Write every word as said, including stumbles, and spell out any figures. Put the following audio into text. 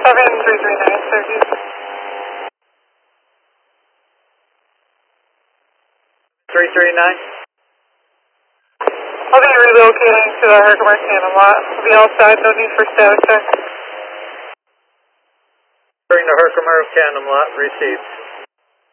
seven three three nine, thirty. three three nine. I'll be relocating to the Herkimer Tandem lot. I'll be outside, no need for static check. Bring the Herkimer Tandem lot, received.